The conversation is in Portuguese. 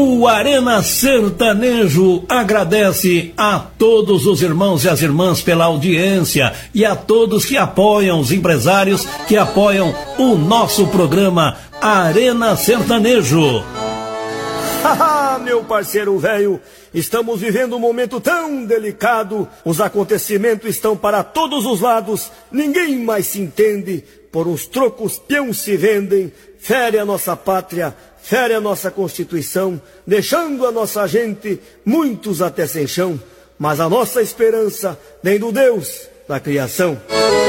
O Arena Sertanejo agradece a todos os irmãos e as irmãs pela audiência e a todos que apoiam, os empresários que apoiam o nosso programa Arena Sertanejo. Haha, meu parceiro velho, estamos vivendo um momento tão delicado, os acontecimentos estão para todos os lados, ninguém mais se entende, por uns trocos peões se vendem, fere a nossa pátria, fere a nossa Constituição, deixando a nossa gente, muitos até sem chão, mas a nossa esperança vem do Deus da criação.